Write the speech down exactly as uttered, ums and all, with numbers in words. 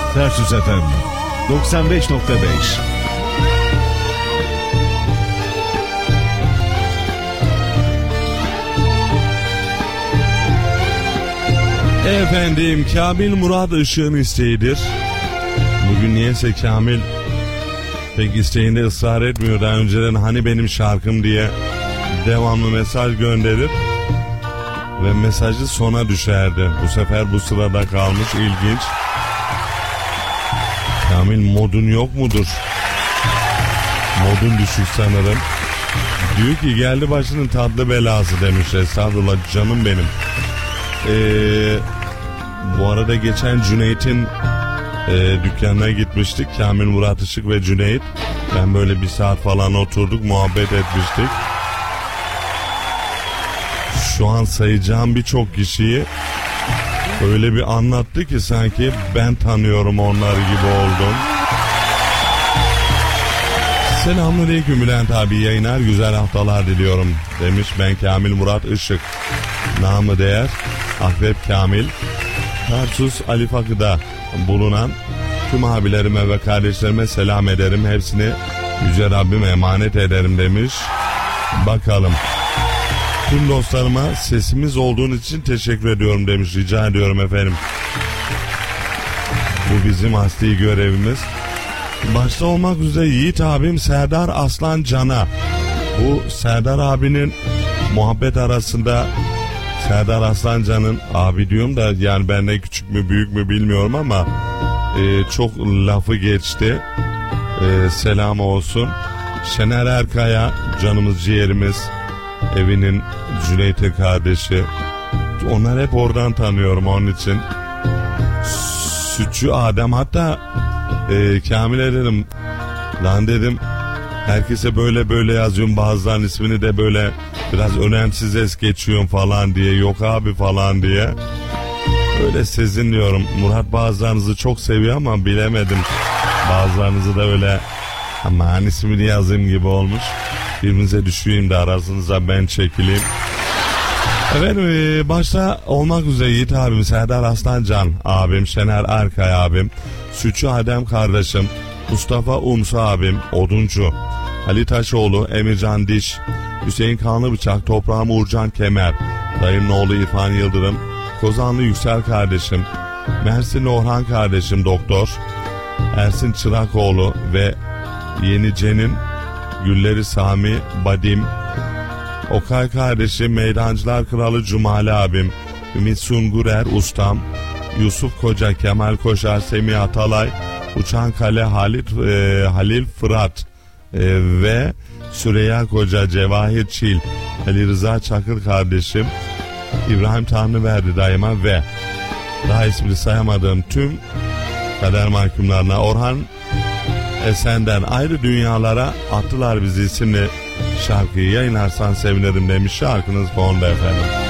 Tarsus F M doksan beş nokta beş. Efendim, Kamil Murat Işık'ın isteğidir. Bugün niyeyse Kamil pek isteğinde ısrar etmiyor. Daha önceden hani benim şarkım diye devamlı mesaj gönderir ve mesajı sona düşerdi. Bu sefer bu sırada kalmış, ilginç. Kamil, modun yok mudur? Modun düşük sanırım. Diyor ki geldi başının tatlı belası demiş. Estağfurullah canım benim. Ee, bu arada geçen Cüneyt'in e, dükkanına gitmiştik. Kamil Murat Işık ve Cüneyt. Ben böyle bir saat falan oturduk, muhabbet etmiştik. Şu an sayacağım birçok kişiyi öyle bir anlattı ki sanki ben tanıyorum onları gibi oldum. Selamünaleyküm Bülent abi, yayınlar, güzel haftalar diliyorum demiş. Ben Kamil Murat Işık, namı değer Akrep Kamil, Tarsus Ali Fakı'da bulunan tüm abilerime ve kardeşlerime selam ederim. Hepsini Yüce Rabbime emanet ederim demiş. Bakalım. Tüm dostlarıma sesimiz olduğun için teşekkür ediyorum demiş. Rica ediyorum efendim. Bu bizim asli görevimiz. Başta olmak üzere Yiğit abim Serdar Aslan Can'a. Bu Serdar abinin muhabbet arasında Serdar Aslan Can'ın, abi diyorum da yani benden küçük mü büyük mü bilmiyorum ama e, çok lafı geçti. E, selam olsun. Şener Erkaya, canımız ciğerimiz, evinin Cüneyt'in kardeşi. Onları hep oradan tanıyorum onun için. Sütçü Adem, hatta e, Kamil'e dedim, lan dedim herkese böyle böyle yazıyorum, bazılarının ismini de böyle biraz önemsiz es geçiyorum falan diye, yok abi falan diye. Öyle sezinliyorum. Murat bazılarınızı çok seviyor ama bilemedim. Bazılarınızı da öyle aman ismini yazayım gibi olmuş. Birbirinize düşeyim de arasınıza ben çekileyim. Efendim, başta olmak üzere Yiğit abim, Serdar Aslancan abim, Şener Erkay abim, Sütçü Adem kardeşim, Mustafa Umsu abim, Oduncu, Ali Taşoğlu, Emircan Diş, Hüseyin Kanlı Bıçak, Toprağım Uğurcan Kemer, dayımın oğlu İrfan Yıldırım, Kozanlı Yüksel kardeşim, Mersinli Orhan kardeşim Doktor, Ersin Çırakoğlu ve Yenice'nin Gülleri Sami Badim, Okay kardeşim, Meydancılar Kralı Cumali abim, Ümit Sungurer ustam, Yusuf Koca, Kemal Koşar, Semih Atalay, Uçan Kale Halit, e, Halil Fırat e, ve Süreyya Koca, Cevahir Çil, Ali Rıza Çakır kardeşim, İbrahim Tanrıverdi dayıma ve daha ismini sayamadığım tüm kader mahkumlarına, Orhan Esen'den Ayrı Dünyalara Attılar Bizi isimli şarkıyı yayınlarsan sevinirim demiş. Şarkınız fonda efendim.